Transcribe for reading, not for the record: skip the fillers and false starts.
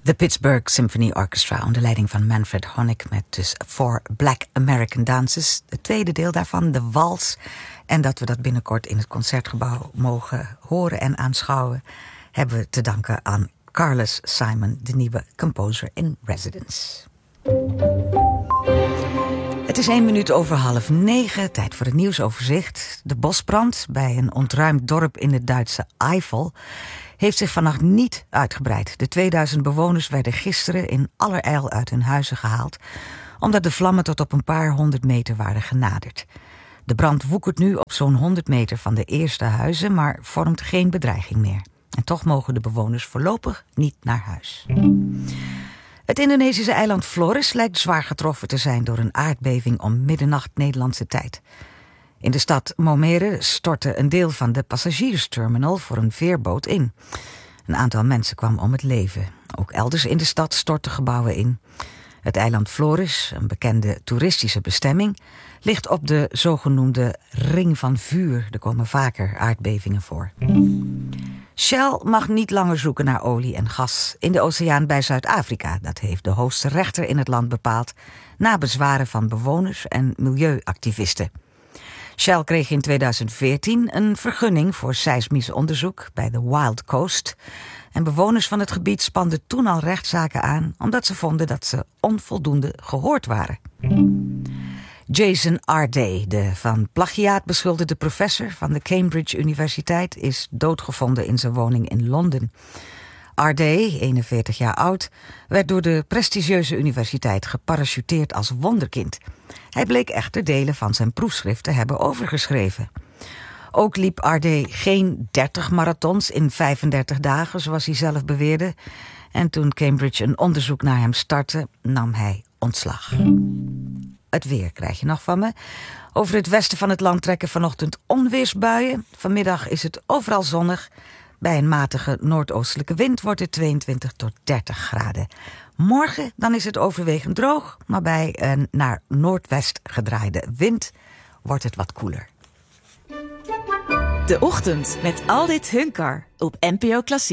De Pittsburgh Symphony Orchestra onder leiding van Manfred Honeck met dus 4 Black American Dances. Het tweede deel daarvan, de wals. En dat we dat binnenkort in het Concertgebouw mogen horen en aanschouwen, hebben we te danken aan Carlos Simon, de nieuwe composer in residence. Het is 8:01, tijd voor het nieuwsoverzicht. De bosbrand bij een ontruimd dorp in het Duitse Eifel heeft zich vannacht niet uitgebreid. De 2000 bewoners werden gisteren in allerijl uit hun huizen gehaald, omdat de vlammen tot op een paar 100 meter waren genaderd. De brand woekert nu op zo'n 100 meter van de eerste huizen, maar vormt geen bedreiging meer. En toch mogen de bewoners voorlopig niet naar huis. Het Indonesische eiland Flores lijkt zwaar getroffen te zijn door een aardbeving om middernacht Nederlandse tijd. In de stad Momere stortte een deel van de passagiersterminal voor een veerboot in. Een aantal mensen kwam om het leven. Ook elders in de stad stortten gebouwen in. Het eiland Flores, een bekende toeristische bestemming, ligt op de zogenoemde ring van vuur. Er komen vaker aardbevingen voor. Shell mag niet langer zoeken naar olie en gas in de oceaan bij Zuid-Afrika. Dat heeft de hoogste rechter in het land bepaald, na bezwaren van bewoners en milieuactivisten. Shell kreeg in 2014 een vergunning voor seismisch onderzoek bij de Wild Coast. En bewoners van het gebied spanden toen al rechtszaken aan, omdat ze vonden dat ze onvoldoende gehoord waren. Jason Arday, de van plagiaat beschuldigde professor van de Cambridge Universiteit, is doodgevonden in zijn woning in Londen. Arday, 41 jaar oud, werd door de prestigieuze universiteit geparachuteerd als wonderkind. Hij bleek echter delen van zijn proefschrift te hebben overgeschreven. Ook liep Arday geen 30 marathons in 35 dagen, zoals hij zelf beweerde. En toen Cambridge een onderzoek naar hem startte, nam hij ontslag. Het weer krijg je nog van me. Over het westen van het land trekken vanochtend onweersbuien. Vanmiddag is het overal zonnig. Bij een matige noordoostelijke wind wordt het 22 tot 30 graden. Morgen dan is het overwegend droog, maar bij een naar noordwest gedraaide wind wordt het wat koeler. De Ochtend met Aldit Hunkar op NPO Klassiek.